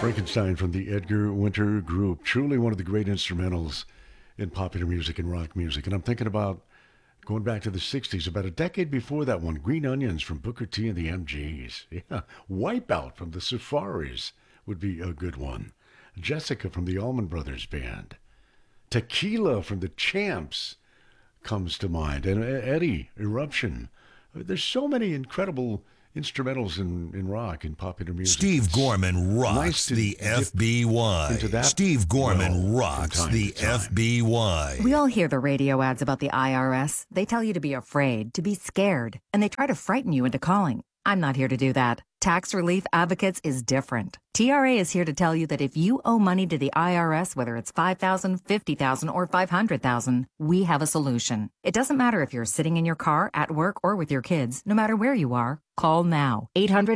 Frankenstein from the Edgar Winter Group. Truly one of the great instrumentals in popular music and rock music. And I'm thinking about going back to the 60s, about a decade before that one. Green Onions from Booker T and the MGs. Yeah. Wipeout from the Safaris would be a good one. Jessica from the Allman Brothers Band. Tequila from the Champs comes to mind. And Eddie, Eruption. There's so many incredible instrumentals in rock and popular music. Steve Gorman rocks the FBY. Steve Gorman rocks the FBY. We all hear the radio ads about the IRS. They tell you to be afraid, to be scared, and they try to frighten you into calling. I'm not here to do that. Tax Relief Advocates is different. TRA is here to tell you that if you owe money to the IRS, whether it's $5,000, $50,000, or $500,000, we have a solution. It doesn't matter if you're sitting in your car, at work, or with your kids. No matter where you are, call now.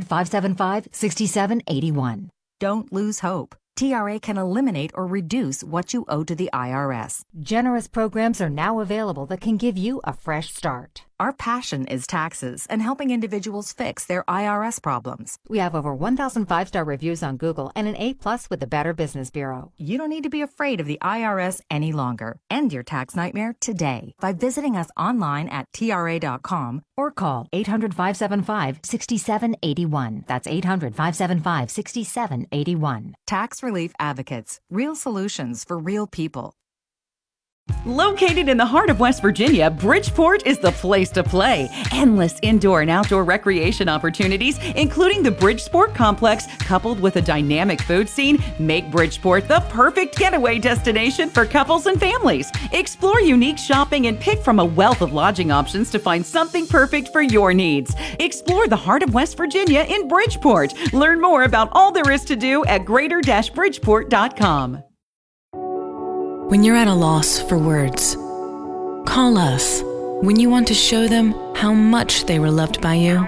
800-575-6781. Don't lose hope. TRA can eliminate or reduce what you owe to the IRS. Generous programs are now available that can give you a fresh start. Our passion is taxes and helping individuals fix their IRS problems. We have over 1,000 five-star reviews on Google and an A+ with the Better Business Bureau. You don't need to be afraid of the IRS any longer. End your tax nightmare today by visiting us online at TRA.com or call 800-575-6781. That's 800-575-6781. Tax Relief Advocates. Real solutions for real people. Located in the heart of West Virginia, Bridgeport is the place to play. Endless indoor and outdoor recreation opportunities, including the Bridgesport Complex, coupled with a dynamic food scene, make Bridgeport the perfect getaway destination for couples and families. Explore unique shopping and pick from a wealth of lodging options to find something perfect for your needs. Explore the heart of West Virginia in Bridgeport. Learn more about all there is to do at greater-bridgeport.com. When you're at a loss for words, call us. When you want to show them how much they were loved by you,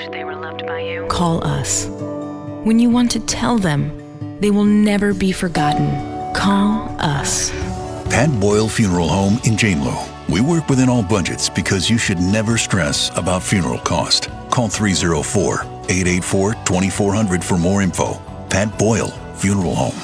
call us. When you want to tell them they will never be forgotten, call us. Pat Boyle Funeral Home in Janelo. We work within all budgets because you should never stress about funeral cost. Call 304-884-2400 for more info. Pat Boyle Funeral Home.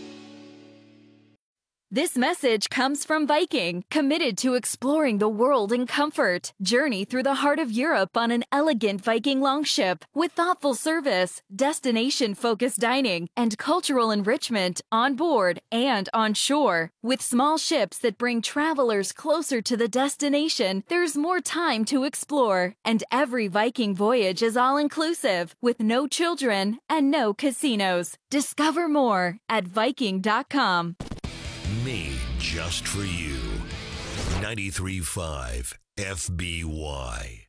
This message comes from Viking, committed to exploring the world in comfort. Journey through the heart of Europe on an elegant Viking longship with thoughtful service, destination-focused dining, and cultural enrichment on board and on shore. With small ships that bring travelers closer to the destination, there's more time to explore. And every Viking voyage is all-inclusive, with no children and no casinos. Discover more at Viking.com. Me, just for you. 93.5 FBY.